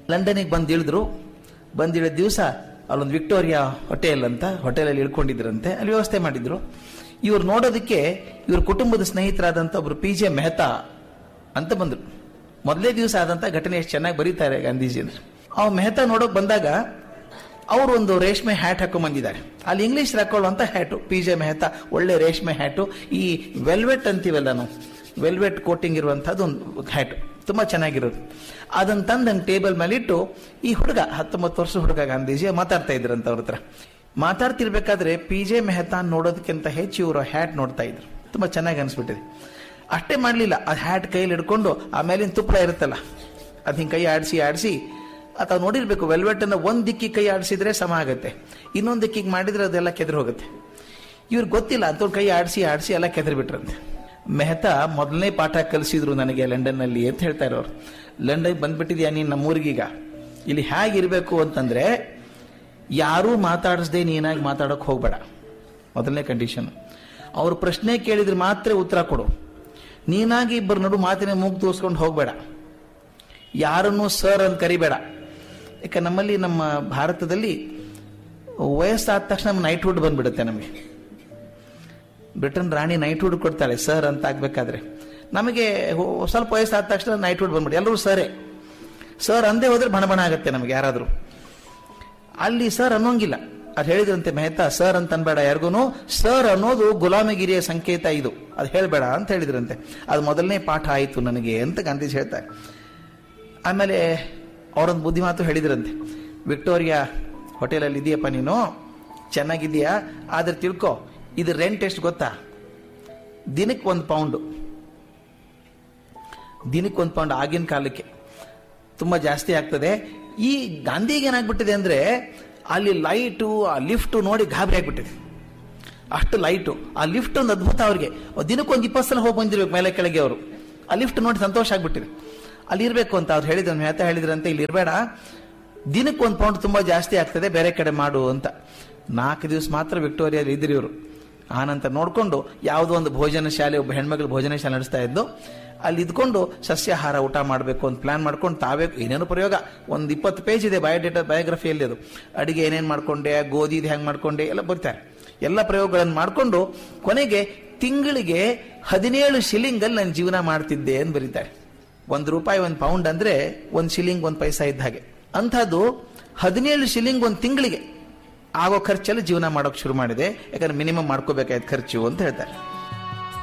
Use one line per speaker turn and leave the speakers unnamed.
ಲಂಡನಿಗೆ ಬಂದಿಳಿದ ದಿವಸ ಅಲ್ಲೊಂದು Victoria hotel ಅಂತ ಹೋಟೆಲಲ್ಲಿ ಇಳ್ಕೊಂಡಿದ್ರಂತೆ. ಅಲ್ಲಿ ವ್ಯವಸ್ಥೆ ಮಾಡಿದ್ರು. ಇವ್ರು ನೋಡೋದಕ್ಕೆ ಇವ್ರ ಕುಟುಂಬದ ಸ್ನೇಹಿತರಾದಂಥ ಒಬ್ರು PJ ಮೆಹ್ತಾ ಅಂತ ಬಂದ್ರು. ಮೊದಲೇ ದಿವಸ ಆದಂಥ ಘಟನೆ ಎಷ್ಟು ಚೆನ್ನಾಗಿ ಬರೀತಾರೆ ಗಾಂಧೀಜಿ ಅಂದ್ರೆ. ಅವ್ ಮೆಹ್ತಾ ನೋಡೋಕೆ ಬಂದಾಗ ಅವರು ಒಂದು ರೇಷ್ಮೆ ಹ್ಯಾಟ್ ಹಾಕೊಂಡ್ ಬಂದಿದ್ದಾರೆ. ಅಲ್ಲಿ ಇಂಗ್ಲಿಷ್ ಹಾಕೊಳ್ಳುವಂತ ಹ್ಯಾಟು PJ ಮೆಹ್ತಾ, ಒಳ್ಳೆ ರೇಷ್ಮೆ ಹ್ಯಾಟು. ಈ ವೆಲ್ವೆಟ್ ಅಂತೀವಲ್ಲ ನಾವು, ವೆಲ್ವೆಟ್ ಕೋಟಿಂಗ್ ಇರುವಂತಹದ್ದು ಒಂದು ಹ್ಯಾಟು, ತುಂಬಾ ಚೆನ್ನಾಗಿರೋದು. ಅದನ್ನ ತಂದಂಗೆ ಟೇಬಲ್ ಮೇಲೆ ಇಟ್ಟು ಈ ಹುಡುಗ 19 ವರ್ಷ ಹುಡುಗ ಗಾಂಧೀಜಿ ಮಾತಾಡ್ತಾ ಇದ್ರಂತ ಅವ್ರ ಹತ್ರ. ಮಾತಾಡ್ತಿರ್ಬೇಕಾದ್ರೆ PJ ಮೆಹ್ತಾ ನೋಡೋದಕ್ಕಿಂತ ಹೆಚ್ಚು ಇವರು ಹ್ಯಾಟ್ ನೋಡ್ತಾ ಇದ್ರು. ತುಂಬಾ ಚೆನ್ನಾಗಿ ಅನ್ಸ್ಬಿಟ್ಟಿದೆ. ಅಷ್ಟೇ ಮಾಡ್ಲಿಲ್ಲ, ಆ ಹ್ಯಾಟ್ ಕೈಯಲ್ಲಿ ಹಿಡ್ಕೊಂಡು ಆಮೇಲಿನ ತುಪ್ಪಳ ಇರುತ್ತಲ್ಲ ಅದ್ ಹಿಂಗೆ ಕೈ ಆಡಿಸಿ ಅಥವಾ ನೋಡಿರ್ಬೇಕು, ವೆಲ್ವೆಟ್ ಅನ್ನ ಒಂದ್ ದಿಕ್ಕಿಗೆ ಕೈ ಆಡಿಸಿದ್ರೆ ಸಮ ಆಗತ್ತೆ, ಇನ್ನೊಂದ್ ದಿಕ್ಕಿಗೆ ಮಾಡಿದ್ರೆ ಅದೆಲ್ಲ ಕೆದರಿ ಹೋಗುತ್ತೆ. ಇವ್ರಿಗೆ ಗೊತ್ತಿಲ್ಲ ಅಂತ ಕೈ ಆಡಿಸಿ ಎಲ್ಲ ಕೆದರಿ ಬಿಟ್ರಂತೆ. ಮೆಹ್ತಾ ಮೊದಲನೇ ಪಾಠ ಕಲಿಸಿದ್ರು ನನಗೆ ಲಂಡನ್ ನಲ್ಲಿ ಅಂತ ಹೇಳ್ತಾ ಇರೋರು. ಲಂಡನ್ ಬಂದ್ಬಿಟ್ಟಿದ್ಯಾ ನೀನ್ ನಮ್ಮೂರಿಗೀಗ, ಇಲ್ಲಿ ಹೇಗಿರ್ಬೇಕು ಅಂತಂದ್ರೆ ಯಾರೂ ಮಾತಾಡಿಸ್ದೆ ನೀನಾಗಿ ಮಾತಾಡೋಕೆ ಹೋಗ್ಬೇಡ, ಮೊದಲನೇ ಕಂಡೀಷನ್. ಅವ್ರ ಪ್ರಶ್ನೆ ಕೇಳಿದ್ರೆ ಮಾತ್ರ ಉತ್ತರ ಕೊಡು. ನೀನಾಗಿ ಇಬ್ಬರು ನಡು ಮಾತಿನ ಮೂಗು ತೋರಿಸ್ಕೊಂಡು ಹೋಗ್ಬೇಡ. ಯಾರನ್ನೂ ಸರ್ ಅಂತ ಕರಿಬೇಡ. ಯಾಕೆ ನಮ್ಮಲ್ಲಿ, ನಮ್ಮ ಭಾರತದಲ್ಲಿ ವಯಸ್ಸಾದ ತಕ್ಷಣ ನೈಟ್ಹುಡ್ ಬಂದ್ಬಿಡುತ್ತೆ ನಮಗೆ. ಬ್ರಿಟನ್ ರಾಣಿ ನೈಟ್ಹುಡ್ ಕೊಡ್ತಾಳೆ ಸರ್ ಅಂತ ಆಗ್ಬೇಕಾದ್ರೆ. ನಮಗೆ ಸ್ವಲ್ಪ ವಯಸ್ಸಾದ ತಕ್ಷಣ ನೈಟ್ಹುಡ್ ಬಂದ್ಬಿಡಿ, ಎಲ್ಲರೂ ಸರ್ ಅಂದೇ ಹೋದ್ರೆ ಬಣ ಆಗುತ್ತೆ ನಮಗೆ ಯಾರಾದ್ರೂ. ಅಲ್ಲಿ ಸರ್ ಅನ್ನೋಂಗಿಲ್ಲ. ಅದು ಹೇಳಿದ್ರಂತೆ ಮೆಹ್ತಾ, ಸರ್ ಅಂತ ಅನ್ಬೇಡ ಯಾರಿಗೂ, ಸರ್ ಅನ್ನೋದು ಗುಲಾಮಗಿರಿಯ ಸಂಕೇತ, ಇದು ಅದು ಹೇಳ್ಬೇಡ ಅಂತ ಹೇಳಿದ್ರಂತೆ. ಅದು ಮೊದಲನೇ ಪಾಠ ಆಯಿತು ನನಗೆ ಅಂತ ಗಾಂಧೀಜಿ ಹೇಳ್ತಾರೆ. ಆಮೇಲೆ ಅವರೊಂದು ಬುದ್ಧಿ ಮಾತು ಹೇಳಿದ್ರಂತೆ, ವಿಕ್ಟೋರಿಯಾ ಹೋಟೆಲಲ್ಲಿ ಇದೆಯಪ್ಪ ನೀನು, ಚೆನ್ನಾಗಿದ್ದೀಯಾ, ಆದ್ರೆ ತಿಳ್ಕೊ ಇದು ರೆಂಟ್ ಎಷ್ಟು ಗೊತ್ತಾ, ದಿನಕ್ಕೆ £1. ದಿನಕ್ಕೆ £1 ಆಗಿನ ಕಾಲಕ್ಕೆ ತುಂಬಾ ಜಾಸ್ತಿ ಆಗ್ತದೆ. ಈ ಗಾಂಧಿಗೆ ಏನಾಗ್ಬಿಟ್ಟಿದೆ ಅಂದ್ರೆ ಅಲ್ಲಿ ಲೈಟು, ಆ ಲಿಫ್ಟ್ ನೋಡಿ ಗಾಬರಿ ಆಗ್ಬಿಟ್ಟಿದೆ. ಅಷ್ಟು ಲೈಟು, ಆ ಲಿಫ್ಟ್ ಒಂದು ಅದ್ಭುತ. ಅವ್ರಿಗೆ ದಿನಕ್ಕೆ ಒಂದು 20 ಸಲ ಹೋಗಿ ಬಂದಿರ್ಬೇಕು ಮೇಲೆ ಕೆಳಗೆ. ಅವರು ಆ ಲಿಫ್ಟ್ ನೋಡಿ ಸಂತೋಷ ಆಗ್ಬಿಟ್ಟಿದೆ. ಅಲ್ಲಿ ಇರ್ಬೇಕು ಅಂತ ಅವ್ರು ಹೇಳಿದ್ರು. ಮೆಹ್ತಾ ಹೇಳಿದ್ರಂತೆ, ಇಲ್ಲಿ ಇರಬೇಡ, ದಿನಕ್ಕೆ £1 ತುಂಬಾ ಜಾಸ್ತಿ ಆಗ್ತದೆ, ಬೇರೆ ಕಡೆ ಮಾಡು ಅಂತ. 4 ದಿವಸ ಮಾತ್ರ ವಿಕ್ಟೋರಿಯಲ್ಲಿ ಇದ್ರಿ ಇವರು. ಆನಂತರ ನೋಡ್ಕೊಂಡು ಯಾವುದೋ ಒಂದು ಭೋಜನ ಶಾಲೆ, ಒಬ್ಬ ಹೆಣ್ಮಗಳು ಭೋಜನ ಶಾಲೆ ನಡೆಸ್ತಾ ಇದ್ದು, ಅಲ್ಲಿ ಇದ್ಕೊಂಡು ಸಸ್ಯಾಹಾರ ಊಟ ಮಾಡಬೇಕು ಅಂತ ಪ್ಲಾನ್ ಮಾಡ್ಕೊಂಡು ತಾವೇ ಏನೇನು ಪ್ರಯೋಗ, ಒಂದು 20 ಪೇಜ್ ಇದೆ ಬಯೋಗ್ರಫಿಯಲ್ಲಿ. ಅದು ಅಡಿಗೆ ಏನೇನು ಮಾಡ್ಕೊಂಡೆ, ಗೋಧಿದು ಹೆಂಗೆ ಮಾಡ್ಕೊಂಡೆ ಎಲ್ಲ ಬರ್ತಾರೆ. ಎಲ್ಲ ಪ್ರಯೋಗಗಳನ್ನು ಮಾಡಿಕೊಂಡು ಕೊನೆಗೆ ತಿಂಗಳಿಗೆ 17 ಶಿಲಿಂಗಲ್ಲಿ ನಾನು ಜೀವನ ಮಾಡ್ತಿದ್ದೆ ಅಂತ ಬರೀತಾರೆ. ₹1 1 ಪೌಂಡ್ ಅಂದ್ರೆ 1 ಶಿಲಿಂಗ್ 1 ಪೈಸಾ ಇದ್ದ ಹಾಗೆ. ಅಂಥದ್ದು 17 ಶಿಲಿಂಗ್ ಒಂದು ತಿಂಗಳಿಗೆ ಆಗೋ ಖರ್ಚಲ್ಲಿ ಜೀವನ ಮಾಡೋಕೆ ಶುರು ಮಾಡಿದೆ. ಯಾಕಂದ್ರೆ ಮಿನಿಮಮ್ ಮಾಡ್ಕೋಬೇಕಾಯ್ತು ಖರ್ಚು ಅಂತ ಹೇಳ್ತಾರೆ.